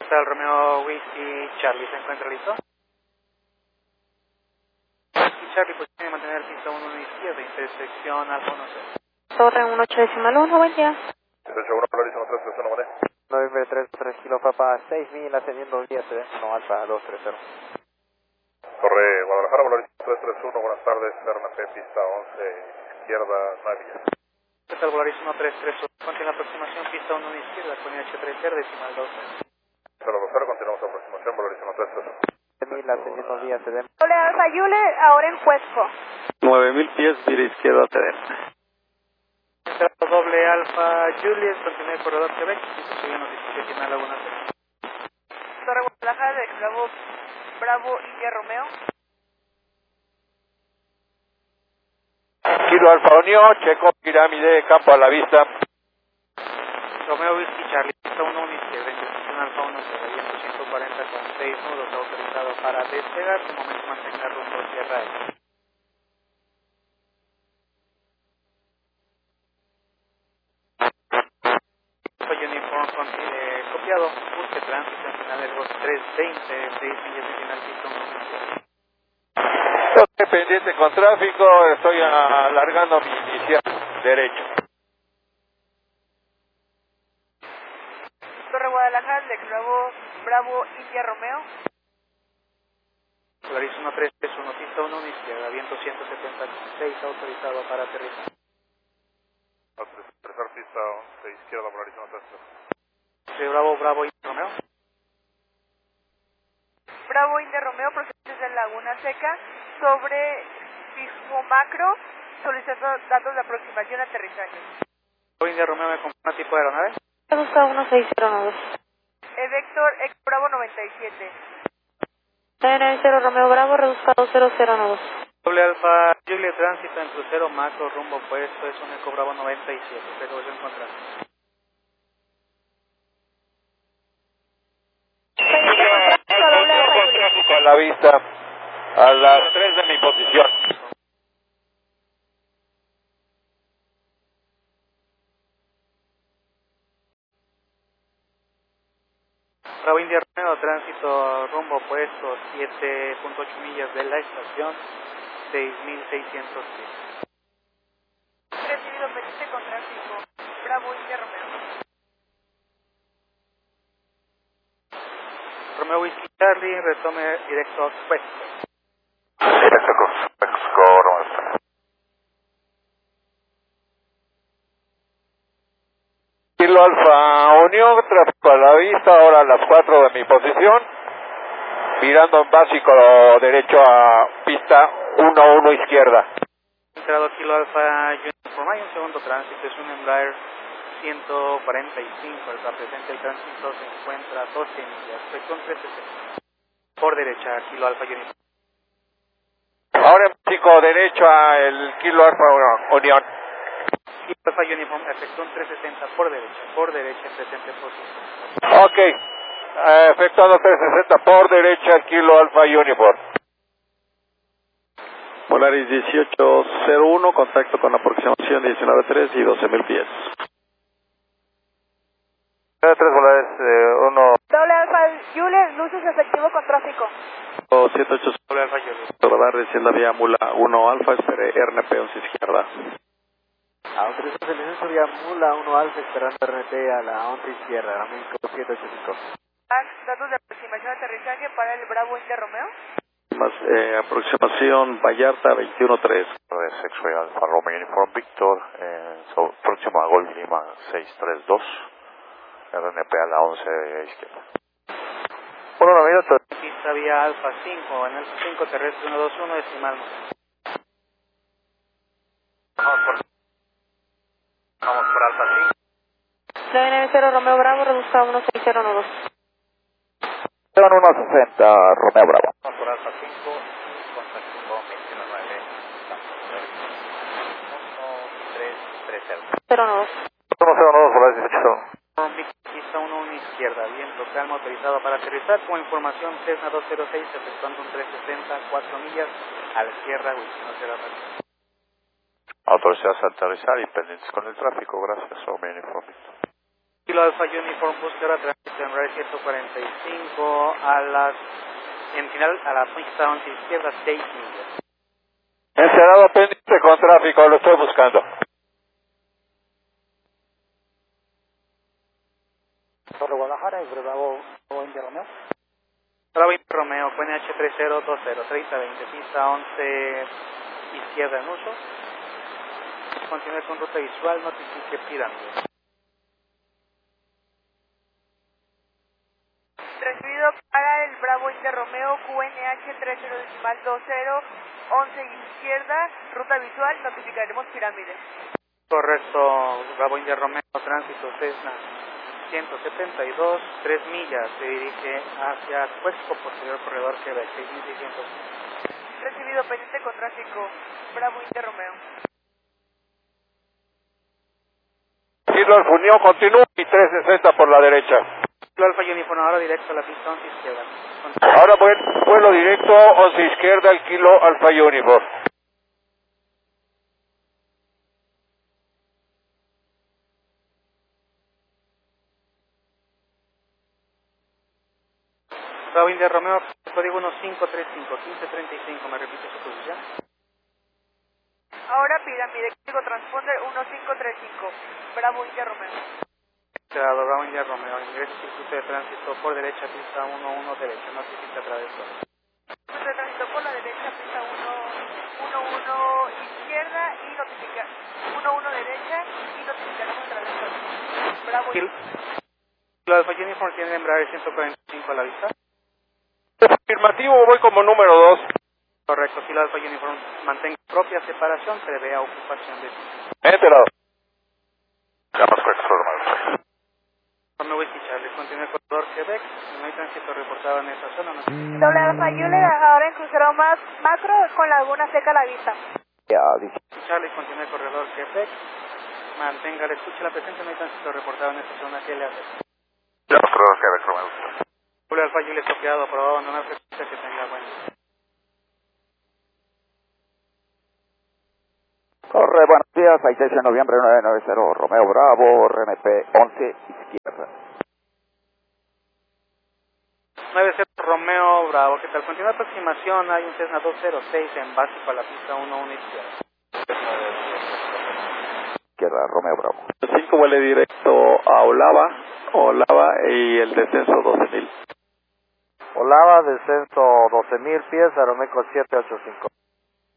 Hotel Romeo Whiskey Charlie, ¿se encuentra listo? Whiskey Charlie, pues tiene que mantener pista 1 a la izquierda, intersección Alfa 10. Torre 18.1, buen día. 181, Polaris 131, ¿vale? Noviembre 3 kilo Papa 6000, ascendiendo 10, no Alfa 230. Torre Guadalajara, Polaris 331, buenas tardes, RNP, pista 11, izquierda, 9 millas. Hotel Polaris 1331, continúa aproximación, pista 1 a la izquierda, con H30, decimal 12. 020, continuamos aproximación, Polaris 131. 1000, ascendiendo 10, Doble Alfa Yule, ahora en Cuesco. 9000 pies, mira izquierda, TD. Doble Alfa Juliet, continúa el corredor Quebec, pista subiendo 17 final Laguna Seca. Torre Guadalajara, de Bravo India Romeo. Kilo Alfa Unión, Checo, pirámide, campo a la vista. Romeo Whiskey Charlie, pista 1 a la izquierda, intersección Alfa 1, viento 140 con 6 nudos, autorizado para despegar, de momento mantenga rumbo Sierra Este. Uniform copiado, busque tránsito en final del Golf 320, 6 millas de final, pista 1 a la izquierda. Estoy pendiente con tráfico, estoy alargando mi inicial derecho. Torre Guadalajara, de Bravo India Romeo. Polaris 1331, pista 1 a la izquierda, viento 170 con 6, autorizado para aterrizar. Aterrizar pista 11, izquierda, Polaris 131. Bravo India Romeo. Bravo India Romeo, procede de Laguna Seca, sobre Fismo Macro, solicitando datos de aproximación aterrizaje. Bravo India Romeo, me confirma tipo de aeronave. Busca 1602. Vector X Bravo 97. TN0 Romeo Bravo, reduzca 2002. Doble Alfa Juliet, tránsito en crucero macro, rumbo opuesto, es un Eco Bravo 97, precaución contra. Tráfico a la vista, a las 3 de mi posición. Bravo India Romeo, tránsito rumbo opuesto, 7.8 millas de la estación, 6.600 pies. Recibido pendiente con tráfico. Bravo India Romeo. Romeo Whiskey Charlie, retome directo a Cuesco. Directo con Mexico, no. Kilo Alfa Unión, tráfico a la vista, ahora a las 4 de mi posición. Mirando en básico derecho a pista 1 izquierda. Entrado Kilo Alfa Uniform, hay un segundo tránsito, es un Embraer 145, el presente el tránsito se encuentra a 12 millas, sección 360. Por derecha, Kilo Alfa Uniform. Ahora en básico derecho a el Kilo Alfa Unión. Kilo Alfa Uniform, sección 360 por derecha, presente posición. Ok, efectuando 360 por derecha, Kilo Alfa Uniform. Polaris 1801, contacto con aproximación 19.3 y 12.000 pies. 3 Polaris 1. Doble Alfa Yule, luces efectivo con tráfico. 78 Doble Alfa Uniform. radar descienda vía Mula 1 Alfa, espere RNP 11 izquierda. Autorización de licencia vía Mula 1 Alfa, esperando RNP a la 11 izquierda, México 785. Datos de aproximación aterrizaje para el Bravo India Romeo. Más, aproximación Vallarta 21.3. X-Ray Alfa Romeo Uniform Victor, próximo a Gol Lima 632, RNP a la 11 izquierda. 1 minuto. Pista vía Alfa 5, en el 5 terrestre 121, decimal. Vamos por Alfa 5. TN0 Romeo Bravo, reduzca 1602. 160, Romeo Bravo. Vamos por Alfa 5, contacto con 29, 1330. 02. 102, Polaris 18. Pista 1 a la izquierda, viento calma autorizado para aterrizar, con información Cessna 206, efectuando un 360, 4 millas, a la izquierda, Wilson. Autorizados a aterrizar y pendientes con el tráfico, gracias, Romeo Uniform Victor. Kilo Alfa Uniform, búsqueda tránsito en radio 145 en final a la pista 11 izquierda, 6 millas. Encerrado pendiente con tráfico, lo estoy buscando. Torre Guadalajara, es Bravo India Romeo. Bravo India Romeo, QNH 3020, 3020, pista 11 izquierda en uso. Continúe con ruta visual, notifique pirámide. Recibido para el Bravo India Romeo, QNH 3020, 11 izquierda, ruta visual, notificaremos pirámides. Correcto, Bravo India Romeo, tránsito Cessna 172, 3 millas, se dirige hacia Cuexco, posterior corredor Quebec, 6600. Recibido pendiente con tráfico, Bravo India Romeo. Kilo Alfa Unión, continúa y 360 por la derecha. Kilo Alfa Uniform, ahora directo a la pista 11 izquierda. Ahora vuelo directo, 11 izquierda, el Kilo Alfa Uniform. Bravo India Romeo, código 1535, 1535, me repite su posición. Ahora pirámide, código transponder 1535, Bravo India Romeo. Cerrado, Bravo India Romeo, ingreso circuito de tránsito por derecha, pista 11 derecha, notifica atravesó. Circuito de tránsito por la derecha, pista 11 izquierda y notifica 11 derecha y notificaremos atravesó. Bravo India. Kilo Alfa Uniform tiene embrague 145 a la vista. Afirmativo, voy como número 2. Correcto, Kilo Alfa Uniform, mantenga propia separación, prevea ocupación de sitio. Enterado. Llamas Cuexco, Romeo. Romeo Whiskey Charlie, continúa el corredor Quebec, no hay tránsito reportado en esa zona. Doble Alfa Juliet, ahora en crucero macro con Laguna Seca a la vista. Charlie, continúa el corredor Quebec, mantenga la escucha la presencia, no hay tránsito reportado en esa zona. ¿Qué le hace? Llamas corredor Quebec, Romeo. Doble Alfa Juliet copiado, aprobado, abandonar frecuencia, que tenga buen. Corre, buenos días, 6 de noviembre 990, Romeo Bravo, RNP 11 izquierda. 90 Romeo Bravo, ¿qué tal? Continúa aproximación, hay un Cessna 206 en básico a la pista 11 izquierda. Izquierda, Romeo Bravo. 5 vuele directo a Olava y el descenso 12.000. Olava, descenso 12.000 pies, Aeromeco 785.